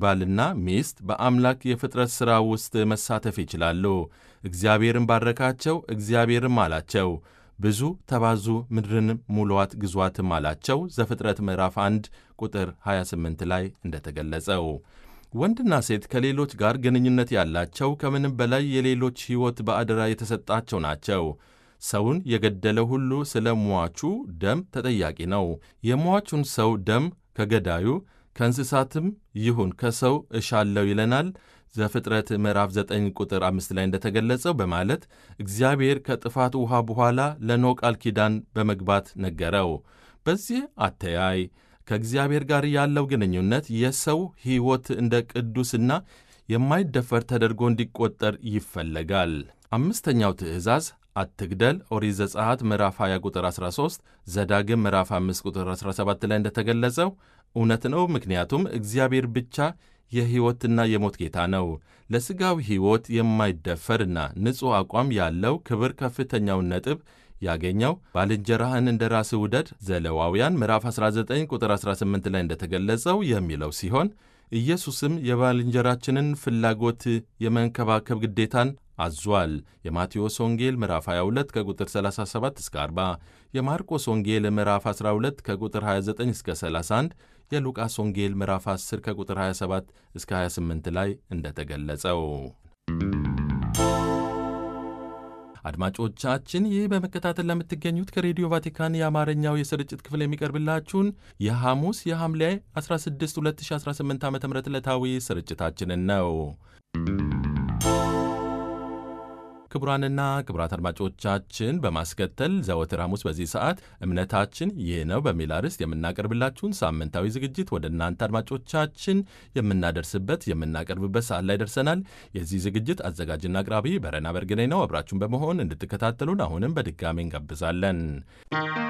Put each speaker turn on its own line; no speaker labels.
ባልና ሚስት በአምላክ የፍጥረት ሥራ ውስጥ መሳተፍ ይችላሉ። እግዚአብሔርም ባረካቸው፣ እግዚአብሔርም አላቸው ብዙ ተባዙ፣ ምድርን ሙሏት፣ ግዟትም አላቸው። ዘፍጥረት ምዕራፍ 1 ቁጥር 28 ላይ እንደተገለጸው ወንድና ሴት ከሌሎች ጋር ግንኙነት ያላቸው ከምንም በላይ የሌሎች ሕይወት በአደራ የተሰጣቸው ናቸው። ሰውን የገደለ ሁሉ ስለ ሟቹ ደም ተጠያቂ ነው። የሟቹን ሰው ደም ከገዳዩ ከእንስሳትም ይሁን ከሰው እሻለው ይለናል ዘፍጥረት ምዕራፍ 9 ቁጥር 5 ላይ እንደተገለጸው በማለት እግዚአብሔር ከጥፋት ውሃ በኋላ ለኖኅ ቃል ኪዳን በመግባት ነገረው። በዚህ አተያይ ከእግዚአብሔር ጋር ያለው ግንኙነት የሰው ሕይወት እንደ ቅዱስና የማይደፈር ተደርጎ እንዲቆጠር ይፈለጋል። አምስተኛው ትእዛዝ አትግደል ኦሪት ዘጸአት ምዕራፍ 20 ቁጥር 13፣ ዘዳግም ምዕራፍ 5 ቁጥር 17 ላይ እንደተገለጸው እውነት ነው። ምክንያቱም እግዚአብሔር ብቻ የሕይወትና የሞት ጌታ ነው። ለሥጋዊ ሕይወት የማይደፈርና ንጹሕ አቋም ያለው ክብር ከፍተኛውን ነጥብ ያገኘው ባልንጀራህን እንደ ራስህ ውደድ ዘሌዋውያን ምዕራፍ 19 ቁጥር 18 ላይ እንደተገለጸው የሚለው ሲሆን ኢየሱስም የባልንጀራችንን ፍላጎት የመንከባከብ ግዴታን አዟል። የማቴዎስ ወንጌል ምዕራፍ 22 ከቁጥር 37 እስከ 40፣ የማርቆስ ወንጌል ምዕራፍ 12 ከቁጥር 29 እስከ 31፣ የሉቃስ ወንጌል ምዕራፍ 10 ከቁጥር 27 እስከ 28 ላይ እንደተገለጸው። አድማጮቻችን ይህ በመከታተል ለምትገኙት ከሬዲዮ ቫቲካን የአማርኛው የስርጭት ክፍል የሚቀርብላችሁን የሐሙስ የሐምሌ 16 2018 ዓ ም ዕለታዊ ስርጭታችንን ነው። ክቡራንና ክቡራት አድማጮቻችን በማስከተል ዘወትር ሐሙስ በዚህ ሰዓት እምነታችን ይህ ነው በሚል አርዕስት የምናቀርብላችሁን ሳምንታዊ ዝግጅት ወደ እናንተ አድማጮቻችን የምናቀርብበት ሰዓት ላይ ደርሰናል። የዚህ ዝግጅት አዘጋጅና አቅራቢ በረና በርግኔ ነው። አብራችሁን በመሆን እንድትከታተሉን አሁንም በድጋሚ እንጋብዛለን።